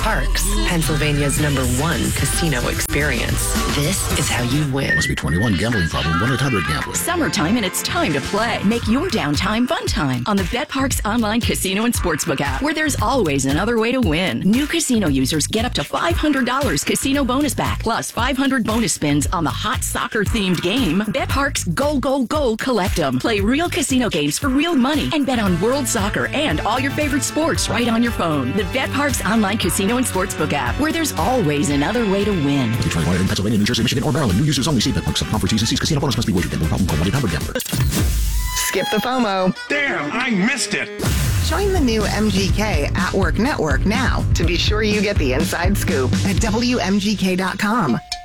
Parx, Pennsylvania's #1 casino experience. This is how you win. Must be 21. Gambling problem. 1-800-GAMBLER. Summertime and it's time to play. Make your downtime fun time on the BetParx online casino and sportsbook app, where there's always another way to win. New casino users get up to $500 casino bonus back, plus 500 bonus spins on the hot soccer-themed game. BetParx Go, Go, Go Collect 'em. Play real casino games for real money and bet on world soccer and all your favorite sports right on your phone. The BetParx online casino and sportsbook app, where there's always another way to win. 21 in Pennsylvania, New Jersey, Michigan, or Maryland. New users only. See BetParx. Some offers, T's and C's. Casino bonus must be wagered. Gambling problem. Call 1-800-GAMBLER. Skip the FOMO. Damn, I missed it. Join the new MGK at Work Network now to be sure you get the inside scoop at WMGK.com.